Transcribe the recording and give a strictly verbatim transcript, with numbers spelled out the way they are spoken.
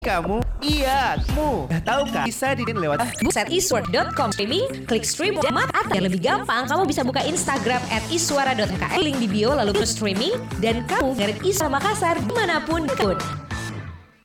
Kamu, iya, kamu. Dah tahu kan? Bisa di lewat Buset iswar dot com streaming, klik stream dan yang lebih gampang, kamu bisa buka Instagram at iswara dot m k, link di bio lalu terus streaming dan kamu dengerin Iswara Makassar dimanapun pun.